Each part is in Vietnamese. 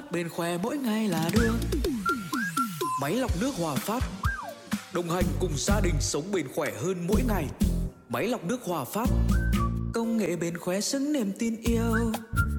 bền khỏe mỗi ngày là được. Máy lọc nước Hòa Phát, đồng hành cùng gia đình sống bền khỏe hơn mỗi ngày. Máy lọc nước Hòa Phát, công nghệ bền khỏe xứng niềm tin yêu.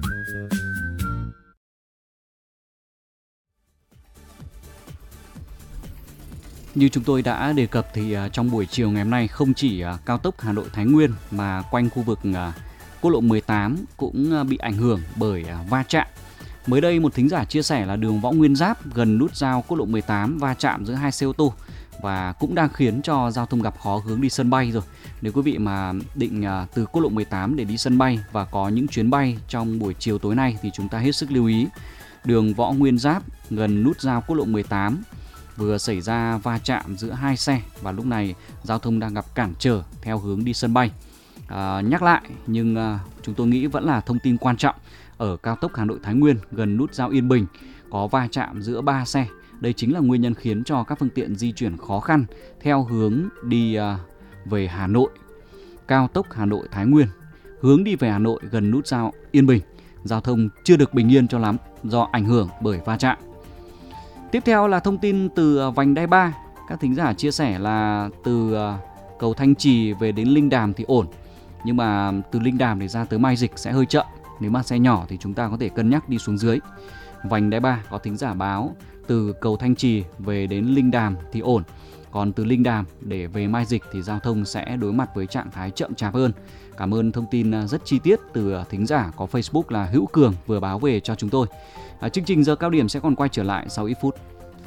Như chúng tôi đã đề cập thì trong buổi chiều ngày hôm nay, không chỉ cao tốc Hà Nội Thái Nguyên mà quanh khu vực quốc lộ 18 cũng bị ảnh hưởng bởi va chạm. Mới đây một thính giả chia sẻ là đường Võ Nguyên Giáp gần nút giao quốc lộ 18 va chạm giữa hai xe ô tô và cũng đang khiến cho giao thông gặp khó hướng đi sân bay rồi. Nếu quý vị mà định từ quốc lộ 18 để đi sân bay và có những chuyến bay trong buổi chiều tối nay thì chúng ta hết sức lưu ý. Đường Võ Nguyên Giáp gần nút giao quốc lộ 18 vừa xảy ra va chạm giữa hai xe và lúc này giao thông đang gặp cản trở theo hướng đi sân bay. Nhắc lại nhưng chúng tôi nghĩ vẫn là thông tin quan trọng. Ở cao tốc Hà Nội Thái Nguyên gần nút giao Yên Bình có va chạm giữa 3 xe. Đây chính là nguyên nhân khiến cho các phương tiện di chuyển khó khăn theo hướng đi về Hà Nội. Cao tốc Hà Nội Thái Nguyên hướng đi về Hà Nội gần nút giao Yên Bình, giao thông chưa được bình yên cho lắm do ảnh hưởng bởi va chạm. Tiếp theo là thông tin từ vành đai 3. Các thính giả chia sẻ là từ cầu Thanh Trì về đến Linh Đàm thì ổn, nhưng mà từ Linh Đàm để ra tới Mai Dịch sẽ hơi chậm. Nếu mà xe nhỏ thì chúng ta có thể cân nhắc đi xuống dưới. Vành đai 3 có thính giả báo từ cầu Thanh Trì về đến Linh Đàm thì ổn, còn từ Linh Đàm để về Mai Dịch thì giao thông sẽ đối mặt với trạng thái chậm chạp hơn. Cảm ơn thông tin rất chi tiết từ thính giả có Facebook là Hữu Cường vừa báo về cho chúng tôi. Chương trình giờ cao điểm sẽ còn quay trở lại sau ít phút.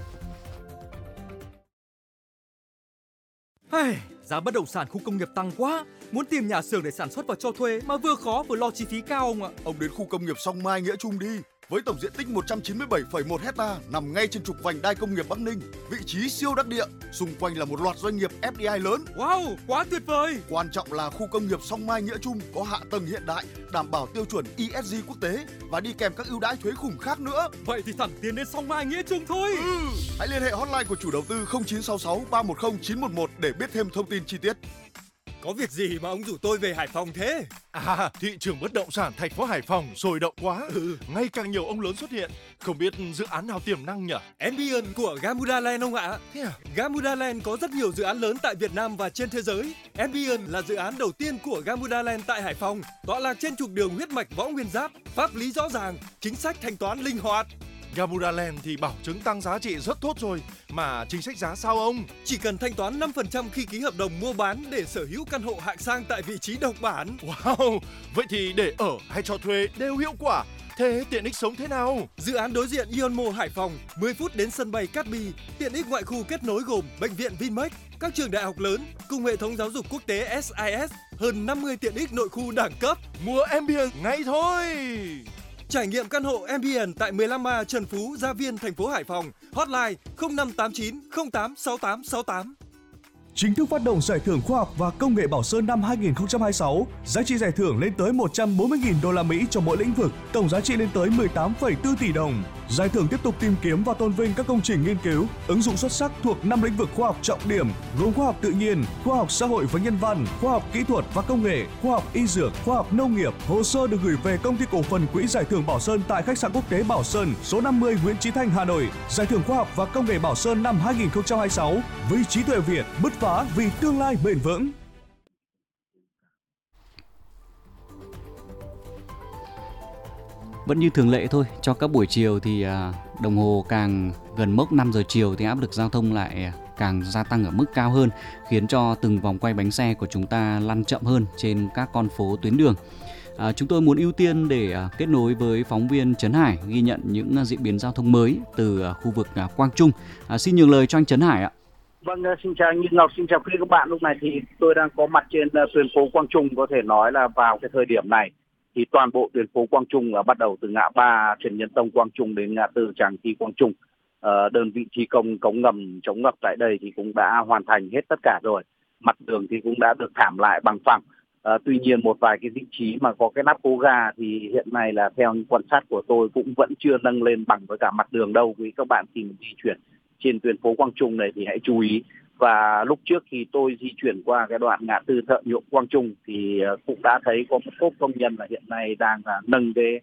Giá bất động sản khu công nghiệp tăng quá, muốn tìm nhà xưởng để sản xuất và cho thuê mà vừa khó vừa lo chi phí cao ông ạ. Ông đến khu công nghiệp Song Mai Nghĩa Trung đi. Với tổng diện tích 197,1 hecta nằm ngay trên trục vành đai công nghiệp Bắc Ninh, vị trí siêu đắc địa, xung quanh là một loạt doanh nghiệp FDI lớn. Wow, quá tuyệt vời! Quan trọng là khu công nghiệp Song Mai Nghĩa Trung có hạ tầng hiện đại, đảm bảo tiêu chuẩn ESG quốc tế và đi kèm các ưu đãi thuế khủng khác nữa. Vậy thì thẳng tiến đến Song Mai Nghĩa Trung thôi. Hãy liên hệ hotline của chủ đầu tư 0966 310 911 để biết thêm thông tin chi tiết. Có việc gì mà ông rủ tôi về Hải Phòng thế? Thị trường bất động sản thành phố Hải Phòng sôi động quá. Ngày càng nhiều ông lớn xuất hiện. Không biết dự án nào tiềm năng nhỉ? Ambient của Gamuda Land ông ạ. Thế à? Gamuda Land có rất nhiều dự án lớn tại Việt Nam và trên thế giới. Ambient là dự án đầu tiên của Gamuda Land tại Hải Phòng, tọa lạc trên trục đường huyết mạch Võ Nguyên Giáp, pháp lý rõ ràng, chính sách thanh toán linh hoạt. Gamuda Land thì bảo chứng tăng giá trị rất tốt rồi, mà chính sách giá sao ông? Chỉ cần thanh toán 5% khi ký hợp đồng mua bán để sở hữu căn hộ hạng sang tại vị trí độc bản. Wow, vậy thì để ở hay cho thuê đều hiệu quả. Thế tiện ích sống thế nào? Dự án đối diện Ion Mall Hải Phòng, 10 phút đến sân bay Cát Bi, tiện ích ngoại khu kết nối gồm bệnh viện Vinmec, các trường đại học lớn cùng hệ thống giáo dục quốc tế SIS, hơn 50 tiện ích nội khu đẳng cấp. Mua Ambient ngay thôi! Trải nghiệm căn hộ Ambient tại 15A Trần Phú, Gia Viên, thành phố Hải Phòng. Hotline 0589 08 6868. Chính thức phát động giải thưởng khoa học và công nghệ Bảo Sơn năm 2026. Giá trị giải thưởng lên tới 140.000 đô la Mỹ cho mỗi lĩnh vực, tổng giá trị lên tới 18,4 tỷ đồng. Giải thưởng tiếp tục tìm kiếm và tôn vinh các công trình nghiên cứu, ứng dụng xuất sắc thuộc 5 lĩnh vực khoa học trọng điểm, gồm khoa học tự nhiên, khoa học xã hội và nhân văn, khoa học kỹ thuật và công nghệ, khoa học y dược, khoa học nông nghiệp. Hồ sơ được gửi về Công ty cổ phần Quỹ Giải thưởng Bảo Sơn tại khách sạn quốc tế Bảo Sơn, số 50 Nguyễn Chí Thanh, Hà Nội. Giải thưởng khoa học và công nghệ Bảo Sơn năm 2026 với trí tuệ Việt, bứt phá vì tương lai bền vững. Vẫn như thường lệ thôi, cho các buổi chiều thì đồng hồ càng gần mốc 5 giờ chiều thì áp lực giao thông lại càng gia tăng ở mức cao hơn, khiến cho từng vòng quay bánh xe của chúng ta lăn chậm hơn trên các con phố tuyến đường. Chúng tôi muốn ưu tiên để kết nối với phóng viên Trấn Hải ghi nhận những diễn biến giao thông mới từ khu vực Quang Trung. Xin nhường lời cho anh Trấn Hải ạ. Vâng, xin chào Như Ngọc, xin chào quý các bạn. Lúc này thì tôi đang có mặt trên tuyến phố Quang Trung. Có thể nói là vào cái thời điểm này thì toàn bộ tuyến phố Quang Trung bắt đầu từ ngã ba Trần Nhân Tông Quang Trung đến ngã tư Tràng Thi Quang Trung. Đơn vị thi công cống ngầm chống ngập tại đây thì cũng đã hoàn thành hết tất cả rồi. Mặt đường thì cũng đã được thảm lại bằng phẳng. Tuy nhiên một vài cái vị trí mà có cái nắp hố ga thì hiện nay là theo những quan sát của tôi cũng vẫn chưa nâng lên bằng với cả mặt đường đâu. Quý các bạn khi di chuyển trên tuyến phố Quang Trung này thì hãy chú ý. Và lúc trước khi tôi di chuyển qua cái đoạn ngã tư Thợ Nhuộm Quang Trung thì cũng đã thấy có một số công nhân là hiện nay đang nâng cái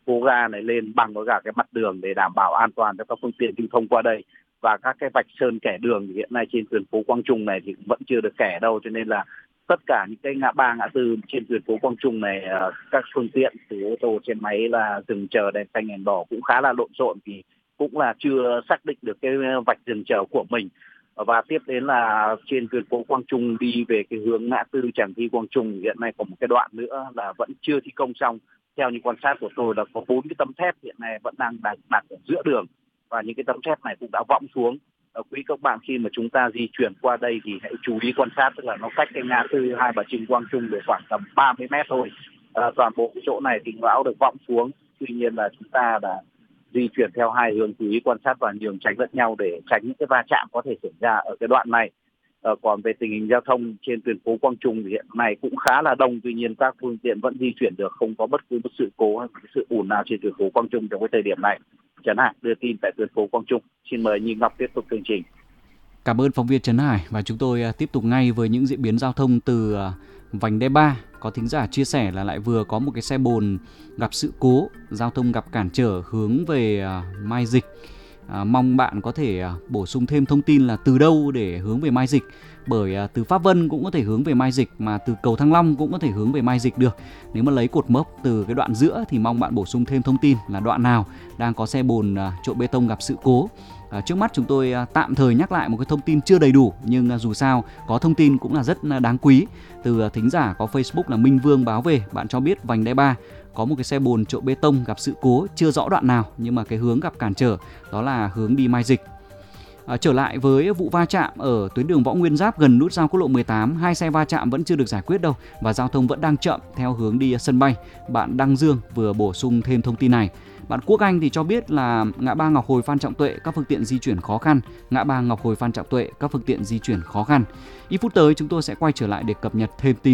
hố ga này lên bằng với cả cái mặt đường để đảm bảo an toàn cho các phương tiện lưu thông qua đây. Và các cái vạch sơn kẻ đường thì hiện nay trên tuyến phố Quang Trung này thì vẫn chưa được kẻ đâu, cho nên là tất cả những cái ngã ba ngã tư trên tuyến phố Quang Trung này, các phương tiện từ ô tô, xe máy là dừng chờ đèn xanh đèn đỏ cũng khá là lộn xộn, thì cũng là chưa xác định được cái vạch dừng chờ của mình. Và tiếp đến là trên tuyến phố Quang Trung đi về cái hướng ngã tư Tràng Thi Quang Trung, hiện nay có một cái đoạn nữa là vẫn chưa thi công xong. Theo những quan sát của tôi là có 4 cái tấm thép hiện nay vẫn đang đặt ở giữa đường, và những cái tấm thép này cũng đã võng xuống. Quý các bạn khi mà chúng ta di chuyển qua đây thì hãy chú ý quan sát, tức là nó cách cái ngã tư Hai Bà Trưng Quang Trung được khoảng tầm 30 mét thôi. Toàn bộ cái chỗ này thì bão được võng xuống. Tuy nhiên là chúng ta đã di chuyển theo hai hướng, chú ý quan sát và nhường tránh lẫn nhau để tránh những cái va chạm có thể xảy ra ở cái đoạn này. Còn về tình hình giao thông trên tuyến phố Quang Trung thì hiện nay cũng khá là đông, tuy nhiên các phương tiện vẫn di chuyển được, không có bất cứ một sự cố hay sự ùn nào trên tuyến phố Quang Trung trong cái thời điểm này. Trấn Hải đưa tin tại tuyến phố Quang Trung. Xin mời Nhi Ngọc tiếp tục chương trình. Cảm ơn phóng viên Trấn Hải, và chúng tôi tiếp tục ngay với những diễn biến giao thông từ vành đai 3. Có thính giả chia sẻ là lại vừa có một cái xe bồn gặp sự cố, giao thông gặp cản trở hướng về Mai Dịch. Mong bạn có thể bổ sung thêm thông tin là từ đâu để hướng về Mai Dịch, bởi từ Pháp Vân cũng có thể hướng về Mai Dịch, mà từ cầu Thăng Long cũng có thể hướng về Mai Dịch được. Nếu mà lấy cột mốc từ cái đoạn giữa thì mong bạn bổ sung thêm thông tin là đoạn nào đang có xe bồn trộn bê tông gặp sự cố. Trước mắt chúng tôi tạm thời nhắc lại một cái thông tin chưa đầy đủ, nhưng dù sao có thông tin cũng là rất đáng quý. Từ thính giả có Facebook là Minh Vương báo về, bạn cho biết vành đai 3 có một cái xe bồn trộn bê tông gặp sự cố, chưa rõ đoạn nào, nhưng mà cái hướng gặp cản trở đó là hướng đi Mai Dịch. Trở lại với vụ va chạm ở tuyến đường Võ Nguyên Giáp gần nút giao quốc lộ 18, hai xe va chạm vẫn chưa được giải quyết đâu và giao thông vẫn đang chậm theo hướng đi sân bay. Bạn Đăng Dương vừa bổ sung thêm thông tin này. Bạn Quốc Anh thì cho biết là ngã ba Ngọc Hồi Phan Trọng Tuệ các phương tiện di chuyển khó khăn, ngã ba Ngọc Hồi Phan Trọng Tuệ các phương tiện di chuyển khó khăn. Ít phút tới chúng tôi sẽ quay trở lại để cập nhật thêm tin.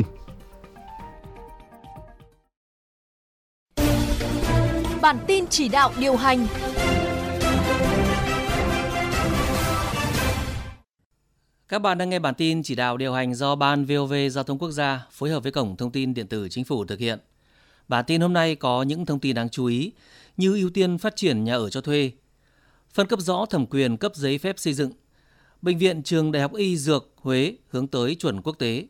Bản tin chỉ đạo điều hành. Các bạn đang nghe bản tin chỉ đạo điều hành do Ban VOV Giao thông Quốc gia phối hợp với Cổng Thông tin Điện tử Chính phủ thực hiện. Bản tin hôm nay có những thông tin đáng chú ý như ưu tiên phát triển nhà ở cho thuê, phân cấp rõ thẩm quyền cấp giấy phép xây dựng, Bệnh viện Trường Đại học Y Dược Huế hướng tới chuẩn quốc tế.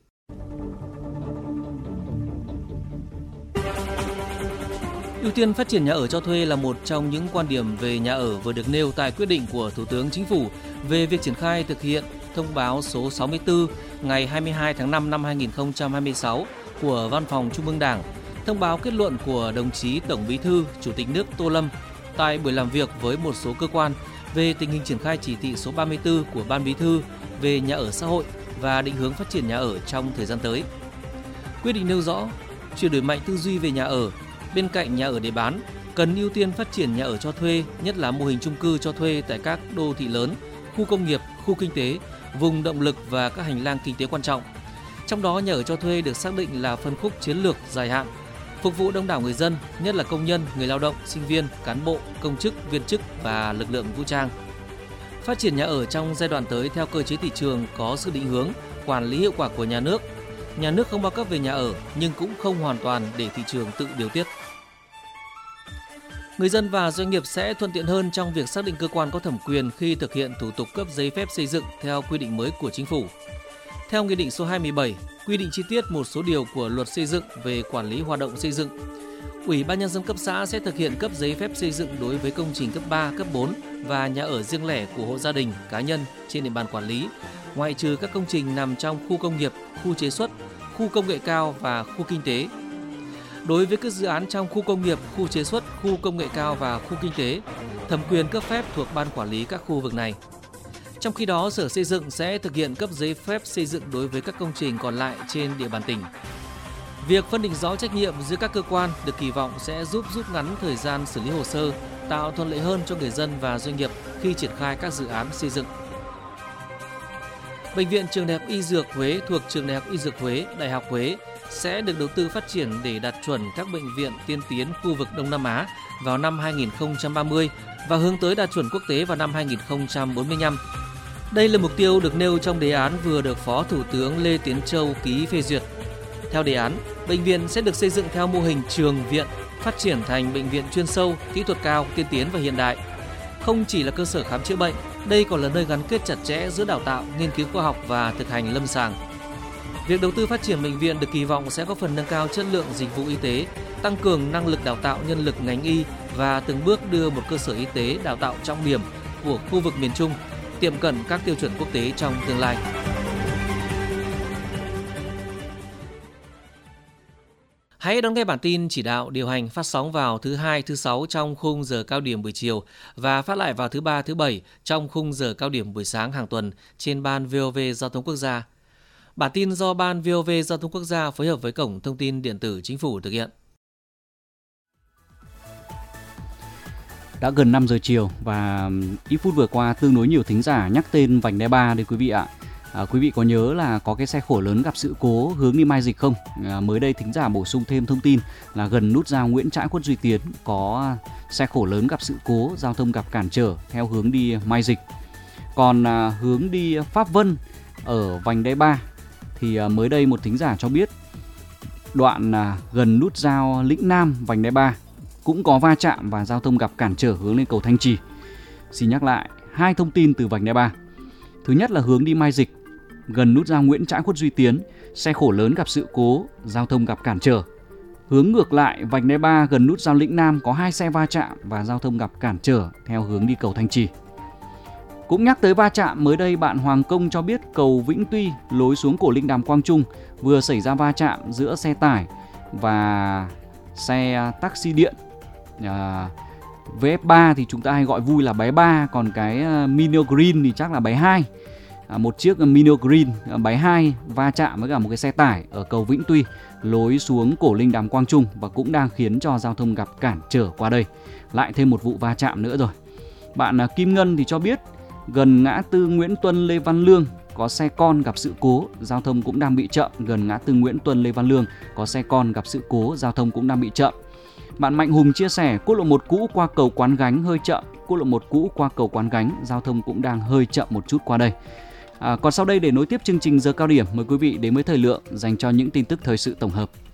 Ưu tiên phát triển nhà ở cho thuê là một trong những quan điểm về nhà ở vừa được nêu tại quyết định của Thủ tướng Chính phủ về việc triển khai thực hiện thông báo số 64 ngày 22 tháng 5 năm 2026 của Văn phòng Trung ương Đảng, thông báo kết luận của đồng chí Tổng Bí thư, Chủ tịch nước Tô Lâm tại buổi làm việc với một số cơ quan về tình hình triển khai chỉ thị số 34 của Ban Bí thư về nhà ở xã hội và định hướng phát triển nhà ở trong thời gian tới. Quyết định nêu rõ, chuyển đổi mạnh tư duy về nhà ở, bên cạnh nhà ở để bán, cần ưu tiên phát triển nhà ở cho thuê, nhất là mô hình chung cư cho thuê tại các đô thị lớn, khu công nghiệp, khu kinh tế, vùng động lực và các hành lang kinh tế quan trọng. Trong đó, nhà ở cho thuê được xác định là phân khúc chiến lược dài hạn, phục vụ đông đảo người dân, nhất là công nhân, người lao động, sinh viên, cán bộ, công chức, viên chức và lực lượng vũ trang. Phát triển nhà ở trong giai đoạn tới theo cơ chế thị trường có sự định hướng, quản lý hiệu quả của nhà nước. Nhà nước không bao cấp về nhà ở nhưng cũng không hoàn toàn để thị trường tự điều tiết. Người dân và doanh nghiệp sẽ thuận tiện hơn trong việc xác định cơ quan có thẩm quyền khi thực hiện thủ tục cấp giấy phép xây dựng theo quy định mới của Chính phủ. Theo Nghị định số 217, quy định chi tiết một số điều của Luật Xây dựng về quản lý hoạt động xây dựng, Ủy ban Nhân dân cấp xã sẽ thực hiện cấp giấy phép xây dựng đối với công trình cấp 3, cấp 4 và nhà ở riêng lẻ của hộ gia đình, cá nhân trên địa bàn quản lý, ngoại trừ các công trình nằm trong khu công nghiệp, khu chế xuất, khu công nghệ cao và khu kinh tế. Đối với các dự án trong khu công nghiệp, khu chế xuất, khu công nghệ cao và khu kinh tế, thẩm quyền cấp phép thuộc ban quản lý các khu vực này. Trong khi đó, Sở Xây dựng sẽ thực hiện cấp giấy phép xây dựng đối với các công trình còn lại trên địa bàn tỉnh. Việc phân định rõ trách nhiệm giữa các cơ quan được kỳ vọng sẽ giúp rút ngắn thời gian xử lý hồ sơ, tạo thuận lợi hơn cho người dân và doanh nghiệp khi triển khai các dự án xây dựng. Bệnh viện Trường Đại học Y Dược Huế thuộc Trường Đại học Y Dược Huế, Đại học Huế sẽ được đầu tư phát triển để đạt chuẩn các bệnh viện tiên tiến khu vực Đông Nam Á vào năm 2030 và hướng tới đạt chuẩn quốc tế vào năm 2045. Đây là mục tiêu được nêu trong đề án vừa được Phó Thủ tướng Lê Tiến Châu ký phê duyệt. Theo đề án, bệnh viện sẽ được xây dựng theo mô hình trường viện, phát triển thành bệnh viện chuyên sâu, kỹ thuật cao, tiên tiến và hiện đại. Không chỉ là cơ sở khám chữa bệnh, đây còn là nơi gắn kết chặt chẽ giữa đào tạo, nghiên cứu khoa học và thực hành lâm sàng. Việc đầu tư phát triển bệnh viện được kỳ vọng sẽ góp phần nâng cao chất lượng dịch vụ y tế, tăng cường năng lực đào tạo nhân lực ngành y và từng bước đưa một cơ sở y tế đào tạo trọng điểm của khu vực miền Trung tiệm cận các tiêu chuẩn quốc tế trong tương lai. Hãy đón nghe bản tin chỉ đạo điều hành phát sóng vào thứ 2, thứ 6 trong khung giờ cao điểm buổi chiều và phát lại vào thứ 3, thứ 7 trong khung giờ cao điểm buổi sáng hàng tuần trên Ban VOV Giao thông Quốc gia. Bản tin do Ban VOV Giao thông Quốc gia phối hợp với Cổng Thông tin Điện tử Chính phủ thực hiện. Đã gần 5 giờ chiều và ít phút vừa qua tương đối nhiều thính giả nhắc tên vành đai 3 đây quý vị ạ. Quý vị có nhớ là có cái xe khổ lớn gặp sự cố hướng đi Mai Dịch không? Mới đây thính giả bổ sung thêm thông tin là gần nút giao Nguyễn Trãi Khuất Duy Tiến có xe khổ lớn gặp sự cố, giao thông gặp cản trở theo hướng đi Mai Dịch. Còn hướng đi Pháp Vân ở vành đai 3 thì mới đây một thính giả cho biết đoạn gần nút giao Lĩnh Nam vành đai 3 cũng có va chạm và giao thông gặp cản trở hướng lên cầu Thanh Trì. Xin nhắc lại 2 thông tin từ vành đai 3. Thứ nhất là hướng đi Mai Dịch, gần nút giao Nguyễn Trãi Khuất Duy Tiến, xe khổ lớn gặp sự cố, giao thông gặp cản trở. Hướng ngược lại, vành đai 3 gần nút giao Lĩnh Nam có 2 xe va chạm và giao thông gặp cản trở theo hướng đi cầu Thanh Trì. Cũng nhắc tới va chạm, mới đây bạn Hoàng Công cho biết cầu Vĩnh Tuy lối xuống cổ Linh Đàm Quang Trung vừa xảy ra va chạm giữa xe tải và xe taxi điện. VF3 thì chúng ta hay gọi vui là bé 3, còn cái Mino Green thì chắc là bé 2. Một chiếc Mino Green bé 2 va chạm với cả một cái xe tải ở cầu Vĩnh Tuy lối xuống cổ Linh Đàm Quang Trung và cũng đang khiến cho giao thông gặp cản trở qua đây. Lại thêm một vụ va chạm nữa rồi. Bạn Kim Ngân thì cho biết gần ngã tư Nguyễn Tuân Lê Văn Lương có xe con gặp sự cố, giao thông cũng đang bị chậm. Gần ngã tư Nguyễn Tuân Lê Văn Lương có xe con gặp sự cố, giao thông cũng đang bị chậm. Bạn Mạnh Hùng chia sẻ quốc lộ 1 cũ qua cầu Quán Gánh hơi chậm, quốc lộ 1 cũ qua cầu Quán Gánh, giao thông cũng đang hơi chậm một chút qua đây. Còn sau đây để nối tiếp chương trình giờ cao điểm, mời quý vị đến với thời lượng dành cho những tin tức thời sự tổng hợp.